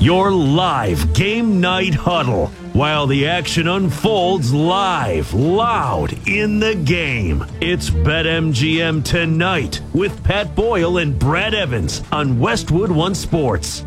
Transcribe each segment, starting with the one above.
Your live game night huddle while the action unfolds live, loud in the game. It's BetMGM Tonight with Pat Boyle and Brad Evans on Westwood One Sports.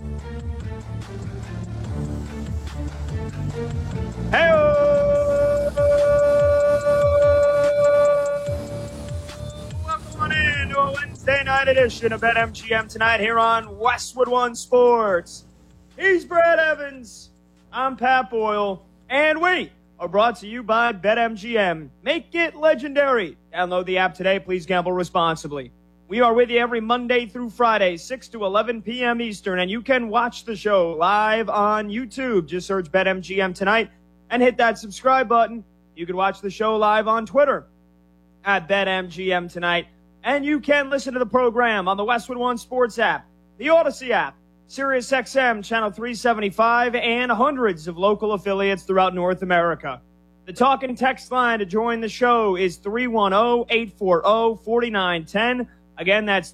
Welcome on in to a Wednesday night edition of BetMGM Tonight here on Westwood One Sports. He's Brad Evans. I'm Pat Boyle. And we are brought to you by BetMGM. Make it legendary. Download the app today. Please gamble responsibly. We are with you every Monday through Friday, 6 to 11 p.m. Eastern. And you can watch the show live on YouTube. Just search BetMGM Tonight and hit that subscribe button. You can watch the show live on Twitter at BetMGM Tonight. And you can listen to the program on the Westwood One Sports app, the Odyssey app, SiriusXM Channel 375, and hundreds of local affiliates throughout North America. The talk and text line to join the show is 310-840-4910. Again, that's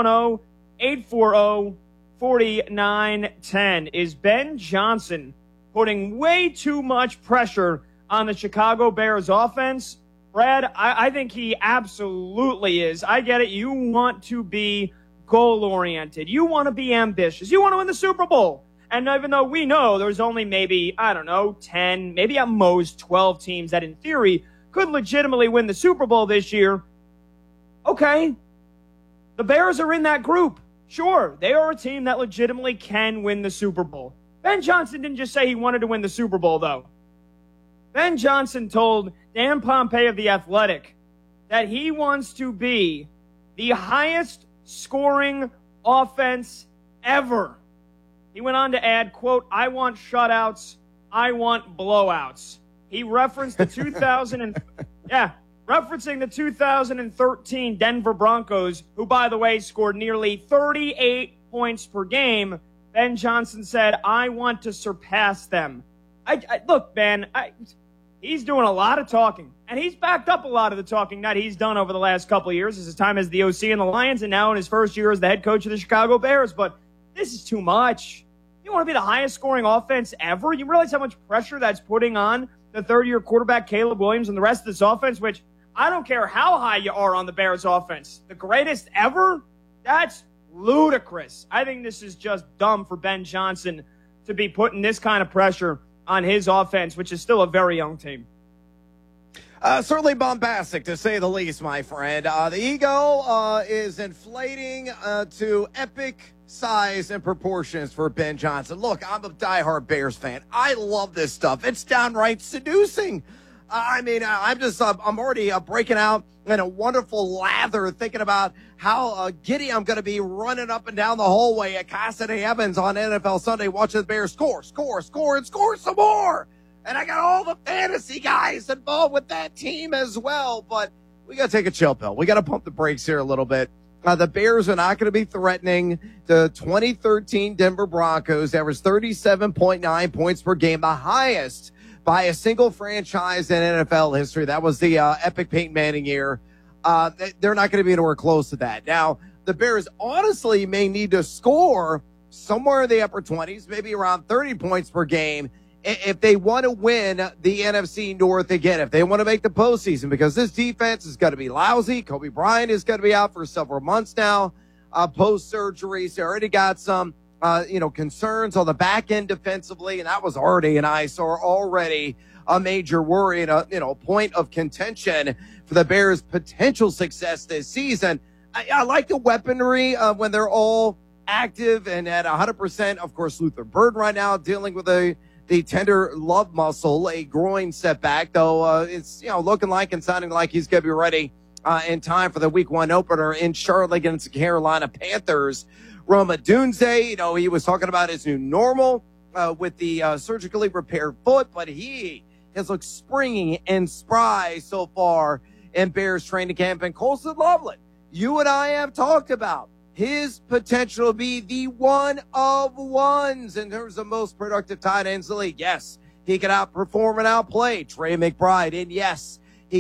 310-840-4910. Is Ben Johnson putting way too much pressure on the Chicago Bears offense? Brad, I think he absolutely is. I get it. You want to be goal-oriented. You want to be ambitious. You want to win the Super Bowl. And even though we know there's only maybe, 10, maybe at most 12 teams that in theory could legitimately win the Super Bowl this year, okay, the Bears are in that group. Sure, they are a team that legitimately can win the Super Bowl. Ben Johnson didn't just say he wanted to win the Super Bowl, though. Ben Johnson told Dan Pompei of The Athletic that he wants to be the highest scoring offense ever. He went on to add, quote, I want shutouts, I want blowouts. He referenced the referencing the 2013 Denver Broncos, who, by the way, scored nearly 38 points per game. Ben Johnson said, I want to surpass them. Look, man, he's doing a lot of talking, and he's backed up a lot of the talking that he's done over the last couple of years, as his time as the OC in the Lions, and now in his first year as the head coach of the Chicago Bears. But this is too much. You want to be the highest scoring offense ever? You realize how much pressure that's putting on the third-year quarterback Caleb Williams and the rest of this offense, which I don't care how high you are on the Bears offense. The greatest ever? That's ludicrous. I think this is just dumb for Ben Johnson to be putting this kind of pressure on his offense, which is still a very young team. Certainly bombastic, to say the least, my friend. The ego is inflating to epic size and proportions for Ben Johnson. Look, I'm a diehard Bears fan. I love this stuff. It's downright seducing. I'm already breaking out in a wonderful lather thinking about how giddy I'm going to be running up and down the hallway at Cassidy Evans on NFL Sunday watching the Bears score, and score some more. And I got all the fantasy guys involved with that team as well. But we got to take a chill pill. We got to pump the brakes here a little bit. The Bears are not going to be threatening the 2013 Denver Broncos. That averaged 37.9 points per game, the highest by a single franchise in NFL history. That was the epic Peyton Manning year. They're not going to be anywhere close to that. Now, the Bears honestly may need to score somewhere in the upper 20s, maybe around 30 points per game, if they want to win the NFC North again, if they want to make the postseason, because this defense is going to be lousy. Kobe Bryant is going to be out for several months now, post-surgery. So already got some concerns on the back end defensively, and that was already an eyesore, already a major worry and a point of contention for the Bears' potential success this season. I like the weaponry when they're all active and at 100%. Of course, Luther Burden right now dealing with the tender love muscle, a groin setback, though it's looking like and sounding like he's going to be ready in time for the Week 1 opener in Charlotte against the Carolina Panthers. Rome Odunze, he was talking about his new normal with the surgically repaired foot, but he has looked springy and spry so far in Bears training camp. And Colston Loveland, you and I have talked about his potential to be the one of ones in terms of most productive tight ends in the league. Yes, he can outperform and outplay Trey McBride. And yes,